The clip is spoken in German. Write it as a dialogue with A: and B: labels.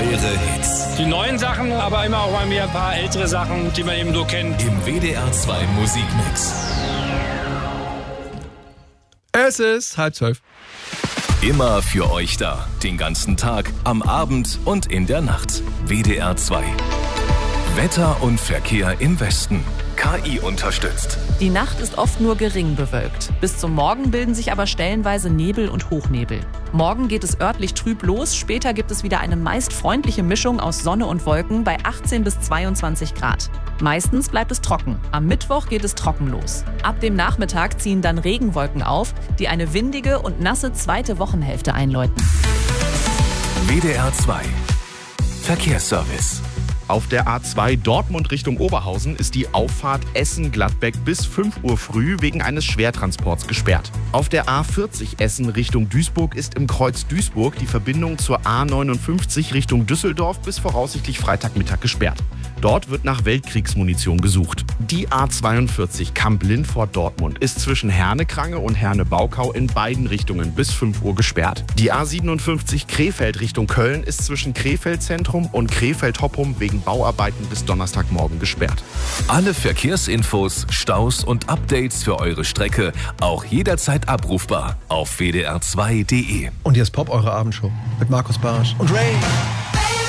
A: Eure Hits.
B: Die neuen Sachen, aber immer auch mal wieder ein paar ältere Sachen, die man eben so kennt.
A: Im WDR 2 Musikmix.
C: Es ist 11:30.
A: Immer für euch da. Den ganzen Tag, am Abend und in der Nacht. WDR 2. Wetter und Verkehr im Westen. KI unterstützt.
D: Die Nacht ist oft nur gering bewölkt. Bis zum Morgen bilden sich aber stellenweise Nebel und Hochnebel. Morgen geht es örtlich trüb los, später gibt es wieder eine meist freundliche Mischung aus Sonne und Wolken bei 18 bis 22 Grad. Meistens bleibt es trocken. Am Mittwoch geht es trocken los. Ab dem Nachmittag ziehen dann Regenwolken auf, die eine windige und nasse zweite Wochenhälfte einläuten.
A: WDR 2. Verkehrsservice.
E: Auf der A2 Dortmund Richtung Oberhausen ist die Auffahrt Essen-Gladbeck bis 5 Uhr früh wegen eines Schwertransports gesperrt. Auf der A40 Essen Richtung Duisburg ist im Kreuz Duisburg die Verbindung zur A59 Richtung Düsseldorf bis voraussichtlich Freitagmittag gesperrt. Dort wird nach Weltkriegsmunition gesucht. Die A42 Kamp-Lindfort-Dortmund ist zwischen Herne-Krange und Herne-Baukau in beiden Richtungen bis 5 Uhr gesperrt. Die A57 Krefeld Richtung Köln ist zwischen Krefeld-Zentrum und Krefeld-Hoppum wegen Bauarbeiten bis Donnerstagmorgen gesperrt.
A: Alle Verkehrsinfos, Staus und Updates für eure Strecke auch jederzeit abrufbar auf wdr2.de.
C: Und hier ist Pop, eure Abendshow mit Markus Barasch und Ray.